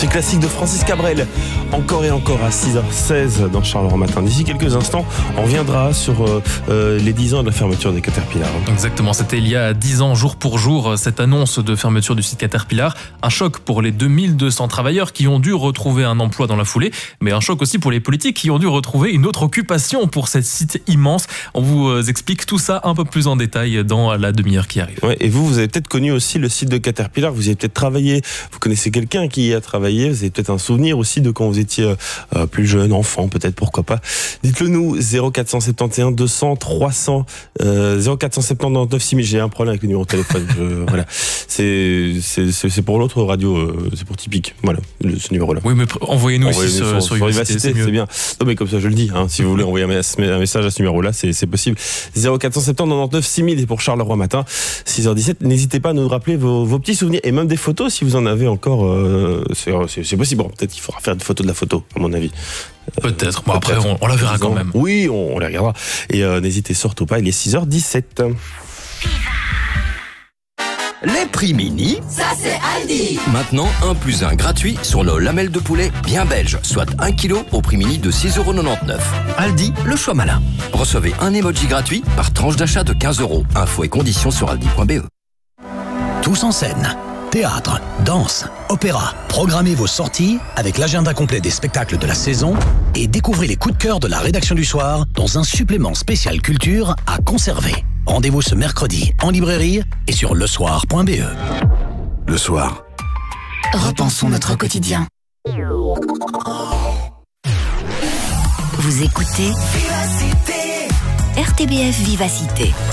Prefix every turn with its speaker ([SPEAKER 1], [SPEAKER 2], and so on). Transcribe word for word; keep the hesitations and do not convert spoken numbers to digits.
[SPEAKER 1] Ce classique de Francis Cabrel, encore et encore à six heures seize dans Charleroi Matin. D'ici quelques instants, on reviendra sur euh, euh, les dix ans de la fermeture des Caterpillar.
[SPEAKER 2] Exactement, c'était il y a dix ans, jour pour jour, cette annonce de fermeture du site Caterpillar. Un choc pour les deux mille deux cents travailleurs qui ont dû retrouver un emploi dans la foulée, mais un choc aussi pour les politiques qui ont dû retrouver une autre occupation pour ce site immense. On vous explique tout ça un peu plus en détail dans la demi-heure qui arrive.
[SPEAKER 1] Ouais, et vous, vous avez peut-être connu aussi le site de Caterpillar, vous y avez peut-être travaillé, vous connaissez quelqu'un qui y a travaillé, vous avez peut-être un souvenir aussi de quand vous étiez euh, plus jeune, enfant peut-être, pourquoi pas. Dites-le nous, zéro quatre cent soixante et onze deux cents trois cents, euh, zéro quatre cent soixante-dix-neuf six mille, j'ai un problème avec le numéro de téléphone, je, voilà. C'est, c'est, c'est pour l'autre radio, euh, c'est pour Typique, voilà, le, ce numéro-là.
[SPEAKER 2] Oui, mais envoyez-nous
[SPEAKER 1] envoyez
[SPEAKER 2] ici
[SPEAKER 1] sur,
[SPEAKER 2] sur,
[SPEAKER 1] sur,
[SPEAKER 2] sur
[SPEAKER 1] Vivacité, c'est, c'est bien. Non mais comme ça je le dis, hein, si vous voulez envoyer un message à ce numéro-là, c'est, c'est possible. zéro quatre cent soixante-dix-neuf six mille et pour Charleroi Matin, six heures dix-sept, n'hésitez pas à nous rappeler vos, vos petits souvenirs et même des photos si vous en avez encore, euh, c'est, c'est, c'est possible. Bon, peut-être qu'il faudra faire des photos de la photo, à mon avis.
[SPEAKER 2] Peut-être. Bon, après, on, on la verra quand même.
[SPEAKER 1] Oui, on, on la regardera. Et euh, n'hésitez surtout pas, il est six heures dix-sept.
[SPEAKER 3] Les prix mini,
[SPEAKER 4] ça c'est Aldi.
[SPEAKER 3] Maintenant un plus un gratuit sur nos lamelles de poulet bien belges, soit un kilo au prix mini de six euros quatre-vingt-dix-neuf. Aldi, le choix malin. Recevez un emoji gratuit par tranche d'achat de quinze euros. Infos et conditions sur aldi point be.
[SPEAKER 5] Tous en scène. Théâtre, danse, opéra. Programmez vos sorties avec l'agenda complet des spectacles de la saison et découvrez les coups de cœur de la rédaction du soir dans un supplément spécial culture à conserver. Rendez-vous ce mercredi en librairie et sur le soir point be.
[SPEAKER 6] Le Soir.
[SPEAKER 4] Repensons notre quotidien. Vous écoutez Vivacité. R T B F Vivacité.